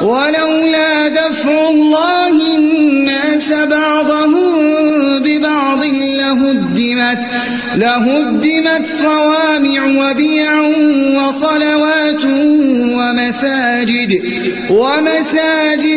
ولولا دفع الله الناس بعضهم ببعض لهدمت صوامع وبيع وصلوات ومساجد